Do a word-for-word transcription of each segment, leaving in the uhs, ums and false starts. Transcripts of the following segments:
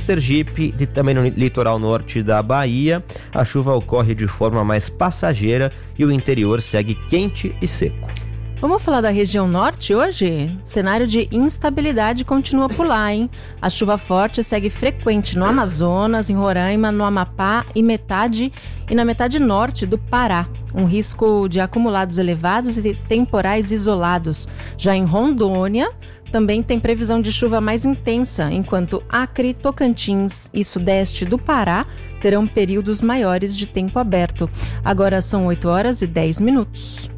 Sergipe e também no litoral norte da Bahia. A chuva ocorre de forma mais passageira e o interior segue quente e seco. Vamos falar da região norte hoje? Cenário de instabilidade continua por lá, hein? A chuva forte segue frequente no Amazonas, em Roraima, no Amapá e metade e na metade norte do Pará. Um risco de acumulados elevados e temporais isolados. Já em Rondônia, também tem previsão de chuva mais intensa, enquanto Acre, Tocantins e sudeste do Pará terão períodos maiores de tempo aberto. Agora são oito horas e dez minutos.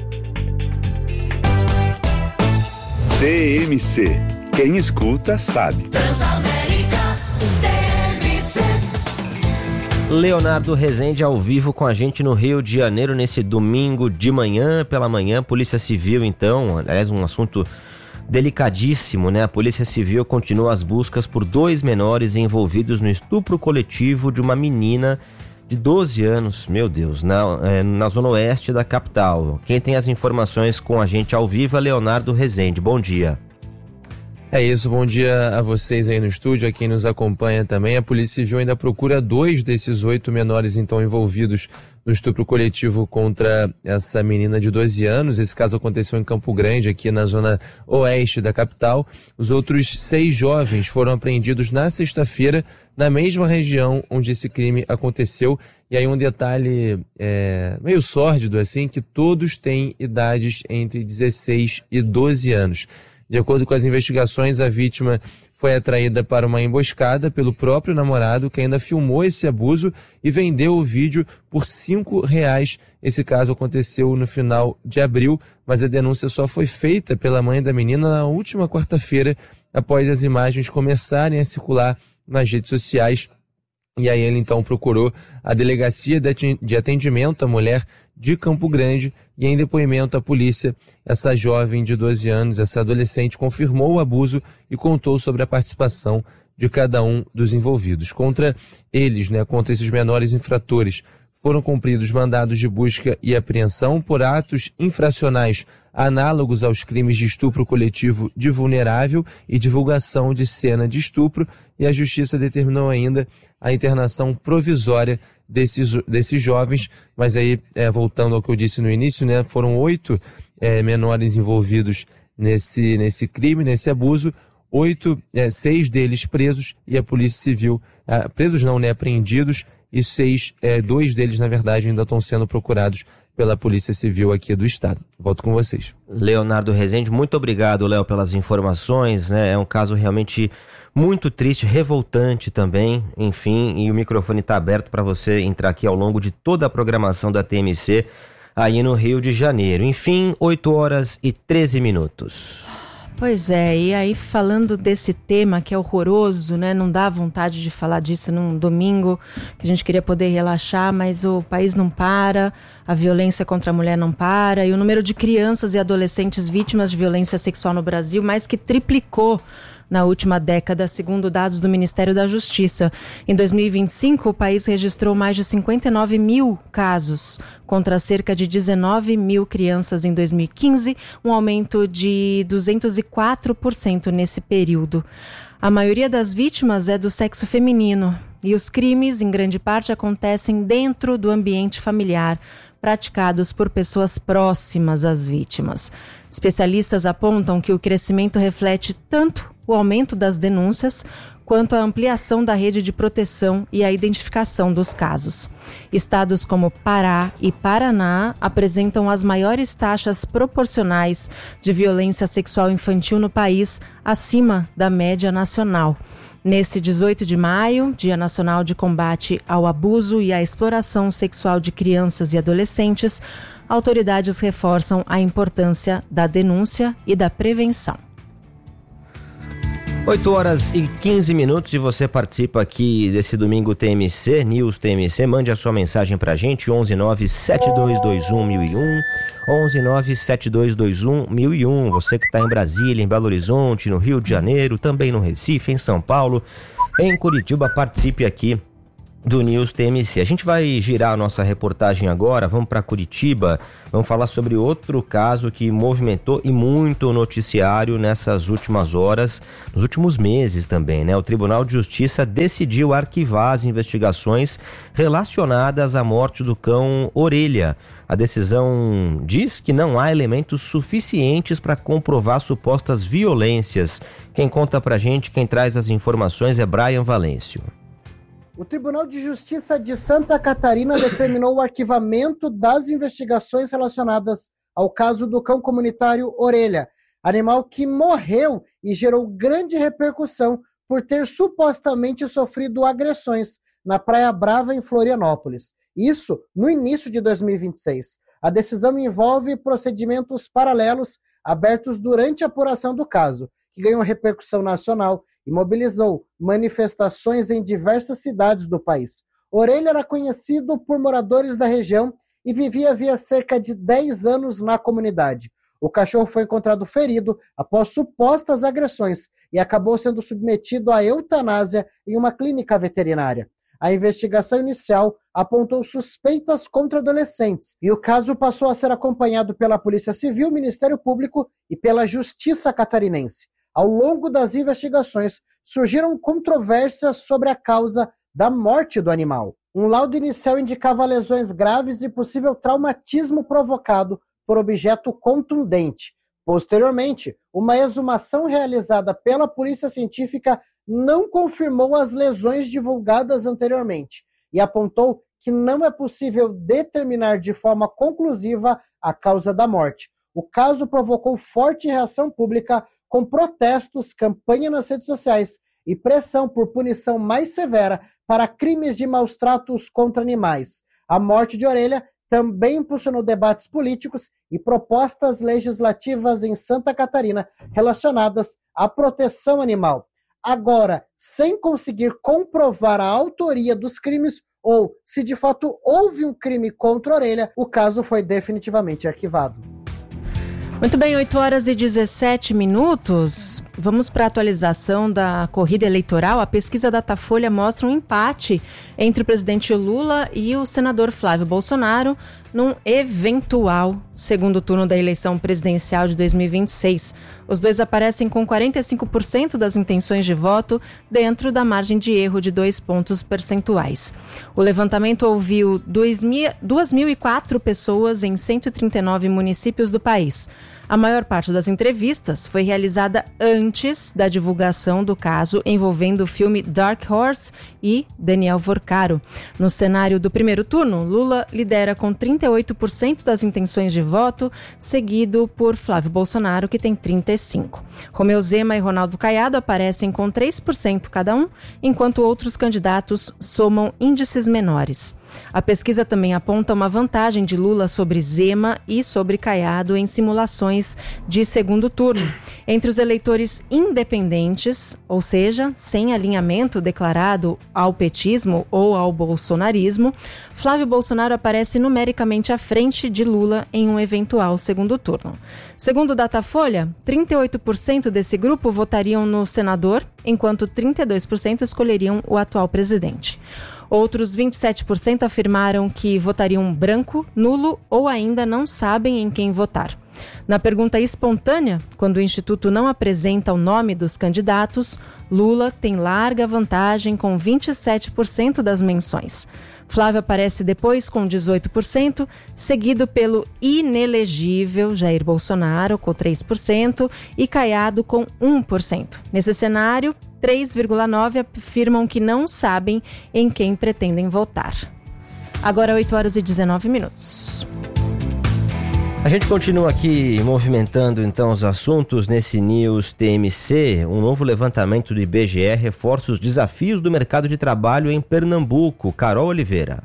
T M C. Quem escuta sabe. Transamérica T M C. Leonardo Rezende ao vivo com a gente no Rio de Janeiro nesse domingo de manhã, pela manhã. Polícia Civil, então, aliás, um assunto delicadíssimo, né? A Polícia Civil continua as buscas por dois menores envolvidos no estupro coletivo de uma menina de doze anos, meu Deus, na, é, na zona oeste da capital. Quem tem as informações com a gente ao vivo é Leonardo Rezende. Bom dia. É isso, bom dia a vocês aí no estúdio, a quem nos acompanha também. A Polícia Civil ainda procura dois desses oito menores então envolvidos no estupro coletivo contra essa menina de doze anos. Esse caso aconteceu em Campo Grande, aqui na zona oeste da capital. Os outros seis jovens foram apreendidos na sexta-feira, na mesma região onde esse crime aconteceu. E aí um detalhe é, meio sórdido, assim, que todos têm idades entre dezesseis e doze anos. De acordo com as investigações, a vítima foi atraída para uma emboscada pelo próprio namorado, que ainda filmou esse abuso e vendeu o vídeo por cinco reais. Esse caso aconteceu no final de abril, mas a denúncia só foi feita pela mãe da menina na última quarta-feira, após as imagens começarem a circular nas redes sociais. E aí ele então procurou a Delegacia de Atendimento à Mulher de Campo Grande e em depoimento à polícia, essa jovem de doze anos, essa adolescente, confirmou o abuso e contou sobre a participação de cada um dos envolvidos. Contra eles, né, contra esses menores infratores, foram cumpridos mandados de busca e apreensão por atos infracionais análogos aos crimes de estupro coletivo de vulnerável e divulgação de cena de estupro, e a Justiça determinou ainda a internação provisória desses, desses jovens. Mas aí, é, voltando ao que eu disse no início, né, foram oito é, menores envolvidos nesse, nesse crime, nesse abuso, oito, é, seis deles presos e a Polícia Civil, é, presos não, né, apreendidos, e seis, é, dois deles, na verdade, ainda estão sendo procurados pela Polícia Civil aqui do estado. Volto com vocês. Leonardo Rezende, muito obrigado, Léo, pelas informações, né? É um caso realmente muito triste, revoltante também, enfim, e o microfone está aberto para você entrar aqui ao longo de toda a programação da T M C aí no Rio de Janeiro. Enfim, oito horas e treze minutos. Pois é, e aí falando desse tema que é horroroso, né? Não dá vontade de falar disso num domingo, que a gente queria poder relaxar, mas o país não para, a violência contra a mulher não para, e o número de crianças e adolescentes vítimas de violência sexual no Brasil mais que triplicou na última década, segundo dados do Ministério da Justiça. Em dois mil e vinte e cinco, o país registrou mais de cinquenta e nove mil casos, contra cerca de dezenove mil crianças em dois mil e quinze, um aumento de duzentos e quatro por cento nesse período. A maioria das vítimas é do sexo feminino e os crimes, em grande parte, acontecem dentro do ambiente familiar, praticados por pessoas próximas às vítimas. Especialistas apontam que o crescimento reflete tanto o aumento das denúncias quanto a ampliação da rede de proteção e a identificação dos casos. Estados como Pará e Paraná apresentam as maiores taxas proporcionais de violência sexual infantil no país, acima da média nacional. Nesse dezoito de maio, Dia Nacional de Combate ao Abuso e à Exploração Sexual de Crianças e Adolescentes, autoridades reforçam a importância da denúncia e da prevenção. oito horas e quinze minutos e você participa aqui desse domingo T M C, News T M C. Mande a sua mensagem pra gente, onze nove sete dois dois um mil e um, onze nove sete dois dois um mil e um. Você que está em Brasília, em Belo Horizonte, no Rio de Janeiro, também no Recife, em São Paulo, em Curitiba, participe aqui do News T M C. A gente vai girar a nossa reportagem agora, vamos para Curitiba, vamos falar sobre outro caso que movimentou e muito o noticiário nessas últimas horas, nos últimos meses também, né? O Tribunal de Justiça decidiu arquivar as investigações relacionadas à morte do cão Orelha. A decisão diz que não há elementos suficientes para comprovar supostas violências. Quem conta pra gente, quem traz as informações é Brian Valêncio. O Tribunal de Justiça de Santa Catarina determinou o arquivamento das investigações relacionadas ao caso do cão comunitário Orelha, animal que morreu e gerou grande repercussão por ter supostamente sofrido agressões na Praia Brava, em Florianópolis. Isso no início de dois mil e vinte e seis. A decisão envolve procedimentos paralelos abertos durante a apuração do caso, que ganhou repercussão nacional e mobilizou manifestações em diversas cidades do país. Orelha era conhecido por moradores da região e vivia havia cerca de dez anos na comunidade. O cachorro foi encontrado ferido após supostas agressões e acabou sendo submetido à eutanásia em uma clínica veterinária. A investigação inicial apontou suspeitas contra adolescentes e o caso passou a ser acompanhado pela Polícia Civil, Ministério Público e pela Justiça Catarinense. Ao longo das investigações, surgiram controvérsias sobre a causa da morte do animal. Um laudo inicial indicava lesões graves e possível traumatismo provocado por objeto contundente. Posteriormente, uma exumação realizada pela Polícia Científica não confirmou as lesões divulgadas anteriormente e apontou que não é possível determinar de forma conclusiva a causa da morte. O caso provocou forte reação pública, com protestos, campanha nas redes sociais e pressão por punição mais severa para crimes de maus tratos contra animais. A morte de Orelha também impulsionou debates políticos e propostas legislativas em Santa Catarina relacionadas à proteção animal. Agora, sem conseguir comprovar a autoria dos crimes ou se de fato houve um crime contra Orelha, o caso foi definitivamente arquivado. Muito bem, oito horas e dezessete minutos. Vamos para a atualização da corrida eleitoral. A pesquisa Datafolha mostra um empate entre o presidente Lula e o senador Flávio Bolsonaro num eventual segundo turno da eleição presidencial de dois mil e vinte e seis. Os dois aparecem com quarenta e cinco por cento das intenções de voto dentro da margem de erro de dois pontos percentuais. O levantamento ouviu duas mil e quatro pessoas em cento e trinta e nove municípios do país. A maior parte das entrevistas foi realizada antes da divulgação do caso envolvendo o filme Dark Horse e Daniel Vorcaro. No cenário do primeiro turno, Lula lidera com trinta e oito por cento das intenções de voto, seguido por Flávio Bolsonaro, que tem trinta e cinco por cento. Romeu Zema e Ronaldo Caiado aparecem com três por cento cada um, enquanto outros candidatos somam índices menores. A pesquisa também aponta uma vantagem de Lula sobre Zema e sobre Caiado em simulações de segundo turno. Entre os eleitores independentes, ou seja, sem alinhamento declarado ao petismo ou ao bolsonarismo, Flávio Bolsonaro aparece numericamente à frente de Lula em um eventual segundo turno. Segundo o Datafolha, trinta e oito por cento desse grupo votariam no senador, enquanto trinta e dois por cento escolheriam o atual presidente. Outros vinte e sete por cento afirmaram que votariam branco, nulo ou ainda não sabem em quem votar. Na pergunta espontânea, quando o Instituto não apresenta o nome dos candidatos, Lula tem larga vantagem com vinte e sete por cento das menções. Flávio aparece depois com dezoito por cento, seguido pelo inelegível Jair Bolsonaro, com três por cento, e Caiado, com um por cento. Nesse cenário, três vírgula nove por cento afirmam que não sabem em quem pretendem votar. Agora, oito horas e dezenove minutos. A gente continua aqui movimentando então os assuntos nesse News T M C. Um novo levantamento do I B G E reforça os desafios do mercado de trabalho em Pernambuco. Carol Oliveira.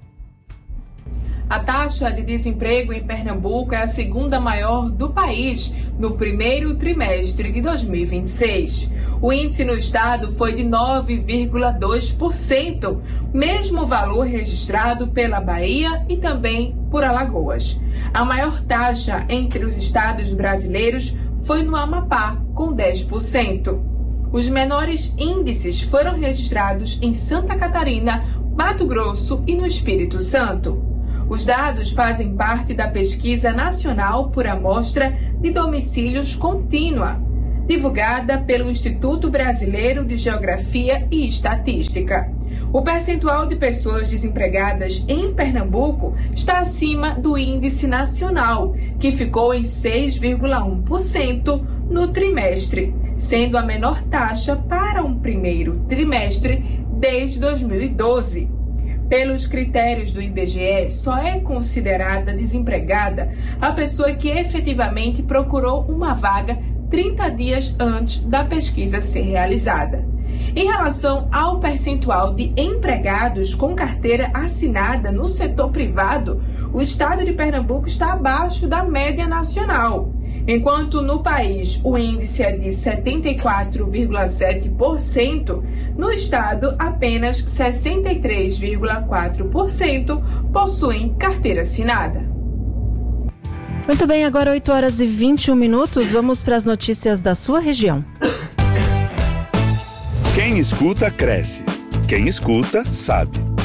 A taxa de desemprego em Pernambuco é a segunda maior do país no primeiro trimestre de dois mil e vinte e seis. O índice no estado foi de nove vírgula dois por cento, mesmo valor registrado pela Bahia e também por Alagoas. A maior taxa entre os estados brasileiros foi no Amapá, com dez por cento. Os menores índices foram registrados em Santa Catarina, Mato Grosso e no Espírito Santo. Os dados fazem parte da Pesquisa Nacional por Amostra de Domicílios Contínua, divulgada pelo Instituto Brasileiro de Geografia e Estatística. O percentual de pessoas desempregadas em Pernambuco está acima do índice nacional, que ficou em seis vírgula um por cento no trimestre, sendo a menor taxa para um primeiro trimestre desde dois mil e doze. Pelos critérios do I B G E, só é considerada desempregada a pessoa que efetivamente procurou uma vaga trinta dias antes da pesquisa ser realizada. Em relação ao percentual de empregados com carteira assinada no setor privado, o estado de Pernambuco está abaixo da média nacional. Enquanto no país o índice é de setenta e quatro vírgula sete por cento, no estado apenas sessenta e três vírgula quatro por cento possuem carteira assinada. Muito bem, agora oito horas e vinte e um minutos, vamos para as notícias da sua região. Quem escuta, cresce. Quem escuta, sabe.